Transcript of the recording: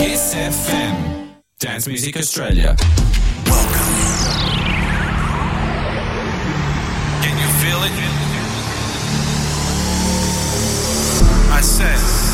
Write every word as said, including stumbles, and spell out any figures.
Kiss F M. Dance Music Australia. Welcome. Can you feel it? I said